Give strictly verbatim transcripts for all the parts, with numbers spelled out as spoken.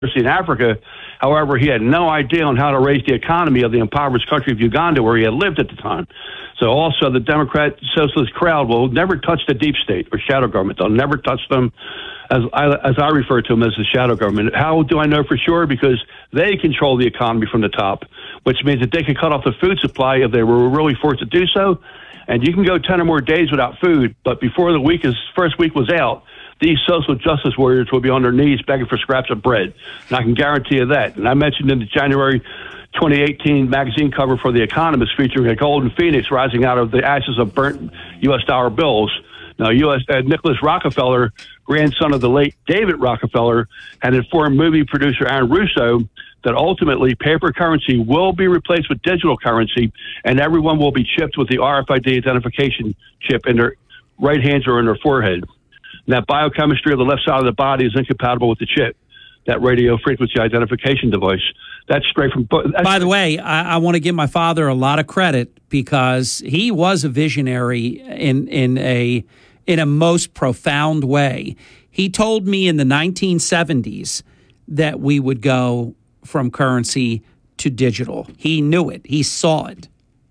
in Africa. However, he had no idea on how to raise the economy of the impoverished country of Uganda, where he had lived at the time. So also the Democrat socialist crowd will never touch the deep state or shadow government. They'll never touch them, as I, as I refer to them as the shadow government. How do I know for sure? Because they control the economy from the top, which means that they can cut off the food supply if they were really forced to do so. And you can go ten or more days without food, but before the week is first week was out, these social justice warriors will be on their knees begging for scraps of bread. And I can guarantee you that. And I mentioned in the January twenty eighteen magazine cover for The Economist featuring a golden phoenix rising out of the ashes of burnt U S dollar bills. Now, U S Uh, Nicholas Rockefeller, grandson of the late David Rockefeller, had informed movie producer Aaron Russo that ultimately paper currency will be replaced with digital currency, and everyone will be chipped with the R F I D identification chip in their right hands or in their forehead. And that biochemistry of the left side of the body is incompatible with the chip, that radio frequency identification device. That's straight from... That's By the way, I, I want to give my father a lot of credit because he was a visionary in in a in a most profound way. He told me in the nineteen seventies that we would go from currency to digital. He knew it. He saw it.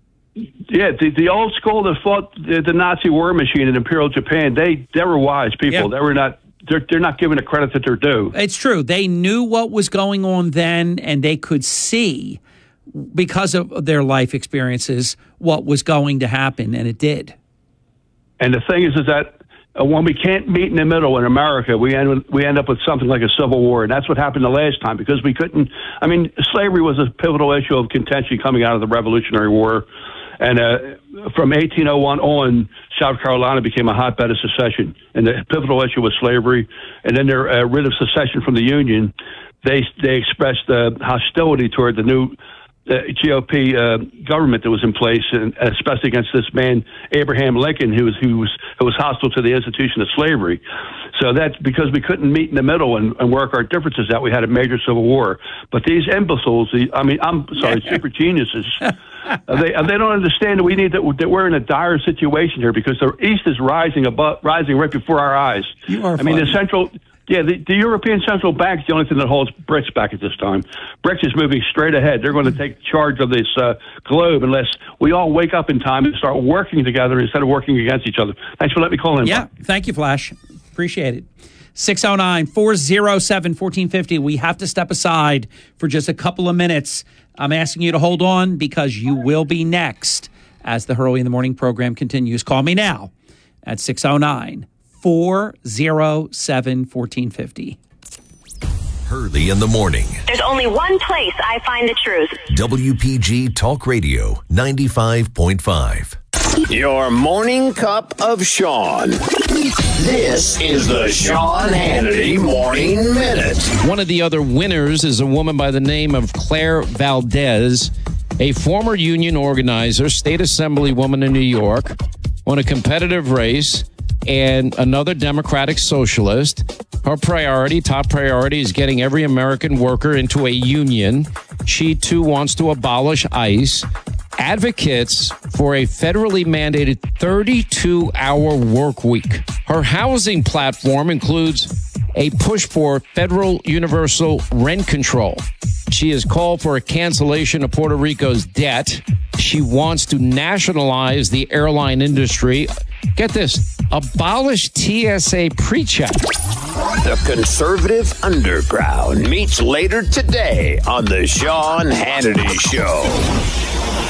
Yeah, the, the old school that fought the, the Nazi war machine in Imperial Japan, they they were wise people. Yeah. They were not... They're, they're not giving the credit that they're due. It's true. They knew what was going on then, and they could see, because of their life experiences, what was going to happen, and it did. And the thing is, is that uh, when we can't meet in the middle in America, we end with, we end up with something like a civil war, and that's what happened the last time because we couldn't. I mean, slavery was a pivotal issue of contention coming out of the Revolutionary War, and uh, from eighteen oh one on, South Carolina became a hotbed of secession, and the pivotal issue was slavery. And then they're uh, rid of secession from the Union. They they expressed uh, hostility toward the new uh, G O P uh, government that was in place, and especially against this man Abraham Lincoln, who was who was who was hostile to the institution of slavery. So that's because we couldn't meet in the middle and, and work our differences out. We had a major civil war. But these imbeciles, the, I mean, I'm sorry, super geniuses. Uh, they uh, they don't understand that we need that, that we're in a dire situation here because the East is rising above, rising right before our eyes. You are I mean, the central, yeah, the, the European Central Bank is the only thing that holds BRICS back at this time. BRICS is moving straight ahead. They're going to take charge of this uh, globe unless we all wake up in time and start working together instead of working against each other. Thanks for letting me call in. Yeah, thank you, Flash. Appreciate it. six oh nine, four oh seven, one four five oh. We have to step aside for just a couple of minutes. I'm asking you to hold on because you will be next as the Hurley in the Morning program continues. Call me now at six oh nine, four oh seven, one four five oh. Hurley in the Morning. There's only one place I find the truth. W P G Talk Radio ninety-five point five. Your morning cup of Sean. This is the Sean Hannity Morning Minute. One of the other winners is a woman by the name of Claire Valdez, a former union organizer, state assemblywoman in New York, won a competitive race, and another Democratic socialist. Her priority, top priority, is getting every American worker into a union. She, too, wants to abolish ICE. Advocates for a federally mandated thirty-two hour work week. Her housing platform includes a push for federal universal rent control. She has called for a cancellation of Puerto Rico's debt. She wants to nationalize the airline industry. Get this, abolish T S A PreCheck. The conservative underground meets later today on the Sean Hannity Show.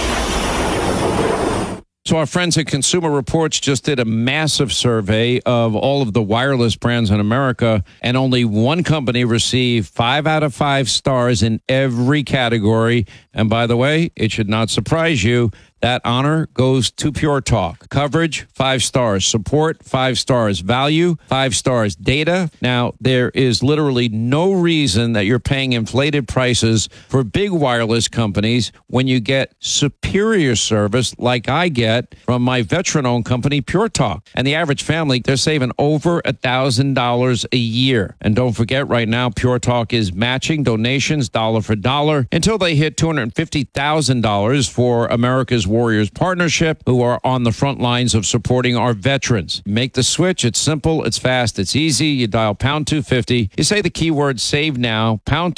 So our friends at Consumer Reports just did a massive survey of all of the wireless brands in America, and only one company received five out of five stars in every category. And by the way, it should not surprise you, that honor goes to Pure Talk. Coverage, five stars. Support, five stars. Value, five stars. Data. Now, there is literally no reason that you're paying inflated prices for big wireless companies when you get superior service like I get from my veteran-owned company, Pure Talk. And the average family, they're saving over one thousand dollars a year. And don't forget, right now, Pure Talk is matching donations dollar for dollar until they hit two hundred fifty thousand dollars for America's Warriors Partnership, who are on the front lines of supporting our veterans. Make the switch. It's simple, it's fast, it's easy. You dial pound two fifty. You say the keyword save now, pound